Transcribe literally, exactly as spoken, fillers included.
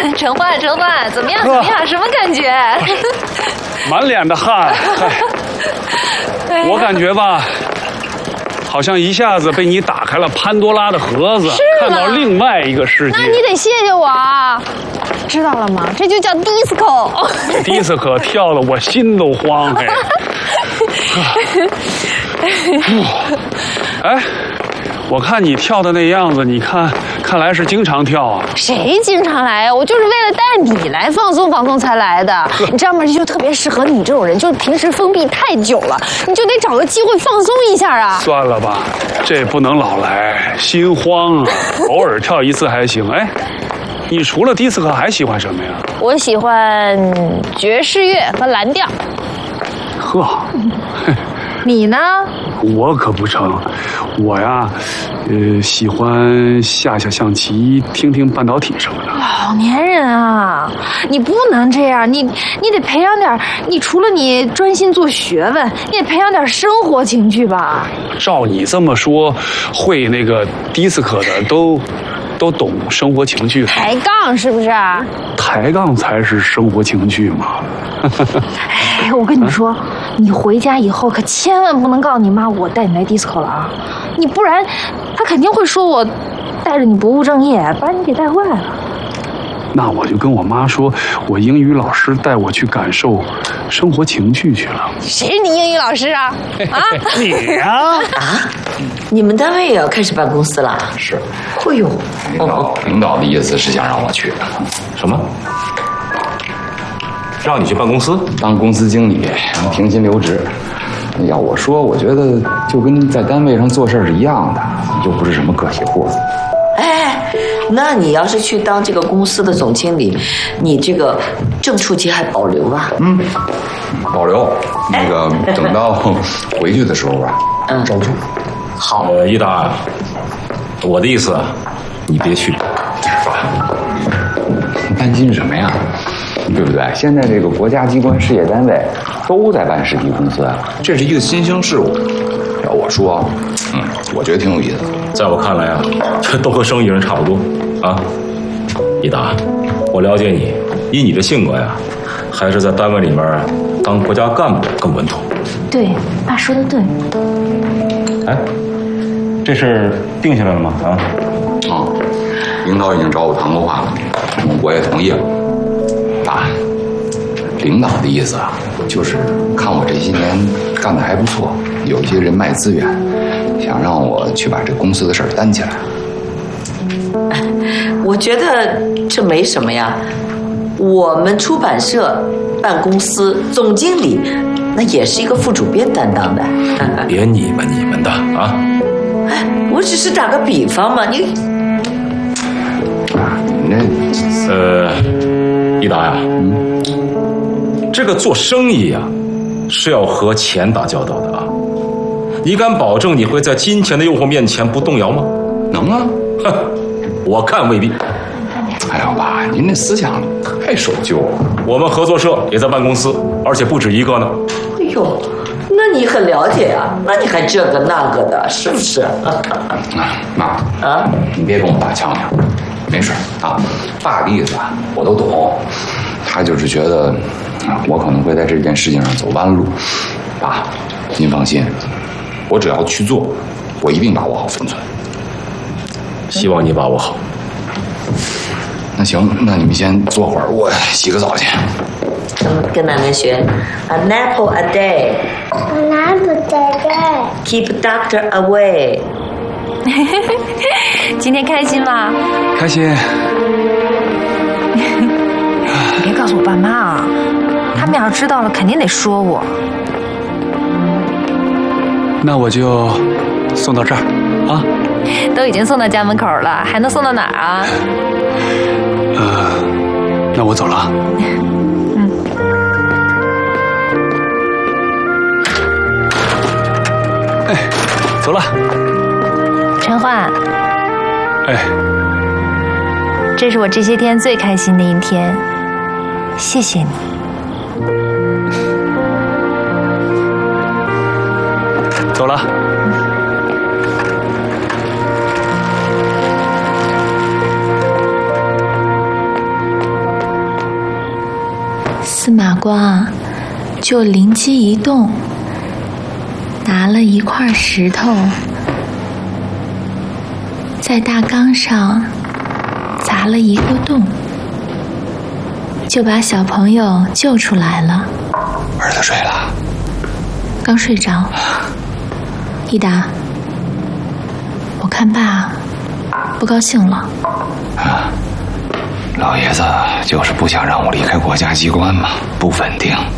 陈焕，陈焕，怎么样？怎么样？什么感觉？ 满脸的汗，我感觉吧，好像一下子被你打开了潘多拉的盒子，看到另外一个世界。 那你得谢谢我啊！知道了吗？这就叫 disco。 disco 跳的我心都慌哎。哎，我看你跳的那样子，你看，看来是经常跳啊。 谁经常来啊？我就是为了带你来放松放松才来的。你知道吗？这就特别适合你这种人，就是平时封闭太久了，你就得找个机会放松一下啊。 算了吧，这不能老来，心慌啊。偶尔跳一次还行。哎，你除了迪斯科还喜欢什么呀？ 我喜欢爵士乐和蓝调。 呵。 你呢？ 我可不成，我呀，呃，喜欢下下象棋，听听半导体什么的。 老年人啊，你不能这样，你你得培养点，你除了你专心做学问，你得培养点生活情趣吧。 照你这么说，会那个迪斯科的都都懂生活情趣。 抬杠是不是啊？ 抬杠才是生活情趣嘛。 哎，我跟你说，啊、你回家以后可千万不能告诉你妈我带你来 disco 了啊！你不然，她肯定会说我带着你不务正业，把你给带坏了。 那我就跟我妈说，我英语老师带我去感受生活情趣去了。 谁是你英语老师啊？啊， 你呀、啊？ 啊，你们单位也要开始办公司了？ 是。 哎呦， 领导领导的意思是想让我去。 什么？让你去办公司当公司经理，停薪留职。要我说，我觉得就跟在单位上做事是一样的，又不是什么个体户。 哎，那你要是去当这个公司的总经理，你这个正处级还保留吧？ 嗯，保留。那个等到回去的时候吧， 嗯， 照住。 好。 呃，一达，我的意思，你别去。 你担心什么呀？对不对？现在这个国家机关、事业单位都在办实体公司，这是一个新兴事物。要我说，嗯，我觉得挺有意思的。 在我看来啊，这都和生意人差不多啊。一达，我了解你，以你的性格呀，还是在单位里面当国家干部更稳妥。 对，爸说的对。 哎，这事定下来了吗？啊？ 啊，领导已经找我谈过话了，我也同意了。爸，领导的意思啊，就是看我这些年干得还不错，有一些人脉资源，想让我去把这公司的事儿担起来。 我觉得这没什么呀，我们出版社办公司总经理，那也是一个副主编担当的。 别你们你们的啊！ 哎，我只是打个比方嘛，你。 啊，你这呃。一达呀，嗯，这个做生意呀，是要和钱打交道的啊。你敢保证你会在金钱的诱惑面前不动摇吗？ 能啊， 哼，我看未必。 哎呦，爸，您这思想太守旧了。 我们合作社也在办公司，而且不止一个呢。 哎呦，那你很了解啊？那你还这个那个的，是不是？ 啊，妈啊， 你别跟我爸呛呛。没事啊，爸的意思啊，我都懂。他就是觉得我可能会在这件事情上走弯路。爸，您放心，我只要去做，我一定把握好分寸。 希望你把握好。 那行，那你们先坐会儿，我洗个澡去。 跟奶奶学 ，an apple a day，an apple a day，keep doctor away。 今天开心吗？ 开心。 你别告诉我爸妈啊，他们要是知道了，肯定得说我。 那我就送到这儿啊。 都已经送到家门口了，还能送到哪儿啊？ 呃，那我走了。 嗯。 哎，走了。 陈焕， 哎， 这是我这些天最开心的一天，谢谢你。 走了。 司马光啊，就灵机一动，拿了一块石头，在大缸上砸了一个洞，就把小朋友救出来了。 儿子睡了？ 刚睡着。益达，我看爸不高兴了。 啊，老爷子就是不想让我离开国家机关嘛，不稳定。